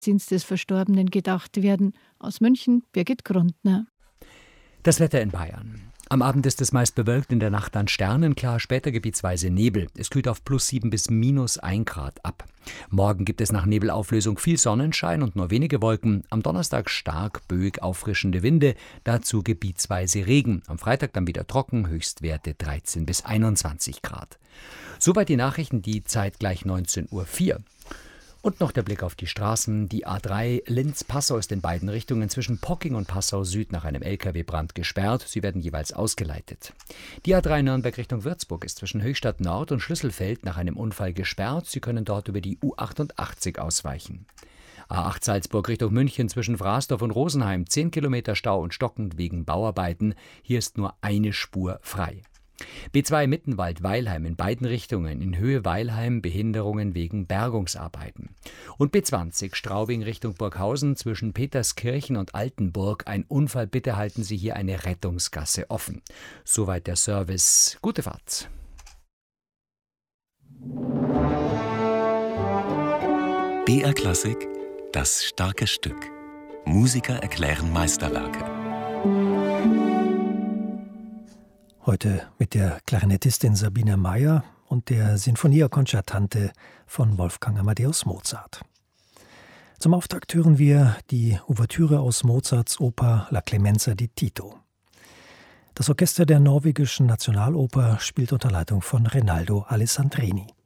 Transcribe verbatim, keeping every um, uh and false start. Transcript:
Gottesdienst des Verstorbenen gedacht werden. Aus München, Birgit Grundner. Das Wetter in Bayern. Am Abend ist es meist bewölkt, in der Nacht dann sternenklar, später gebietsweise Nebel. Es kühlt auf plus sieben bis minus ein Grad ab. Morgen gibt es nach Nebelauflösung viel Sonnenschein und nur wenige Wolken. Am Donnerstag stark böig auffrischende Winde, dazu gebietsweise Regen. Am Freitag dann wieder trocken, Höchstwerte dreizehn bis einundzwanzig Grad. Soweit die Nachrichten, die Zeit gleich neunzehn Uhr vier. Und noch der Blick auf die Straßen. Die A drei Linz-Passau ist in beiden Richtungen zwischen Pocking und Passau Süd nach einem L K W-Brand gesperrt. Sie werden jeweils ausgeleitet. Die A drei Nürnberg Richtung Würzburg ist zwischen Höchstadt Nord und Schlüsselfeld nach einem Unfall gesperrt. Sie können dort über die U achtundachtzig ausweichen. A acht Salzburg Richtung München zwischen Frasdorf und Rosenheim. zehn Kilometer Stau und stockend wegen Bauarbeiten. Hier ist nur eine Spur frei. B zwei Mittenwald-Weilheim in beiden Richtungen, in Höhe Weilheim Behinderungen wegen Bergungsarbeiten. Und B zwanzig Straubing Richtung Burghausen zwischen Peterskirchen und Altenburg ein Unfall, bitte halten Sie hier eine Rettungsgasse offen. Soweit der Service. Gute Fahrt. B R Klassik, das starke Stück. Musiker erklären Meisterwerke. Heute mit der Klarinettistin Sabine Meyer und der Sinfonia Concertante von Wolfgang Amadeus Mozart. Zum Auftakt hören wir die Ouvertüre aus Mozarts Oper La Clemenza di Tito. Das Orchester der norwegischen Nationaloper spielt unter Leitung von Renaldo Alessandrini.